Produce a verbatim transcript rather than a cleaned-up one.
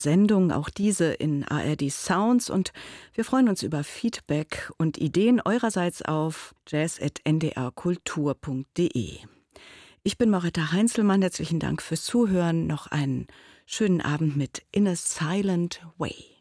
Sendung, auch diese in A R D Sounds, und wir freuen uns über Feedback und Ideen eurerseits auf jazz at n d r kultur punkt d e. Ich bin Marietta Heinzelmann, herzlichen Dank fürs Zuhören, noch einen schönen Abend mit In a Silent Way.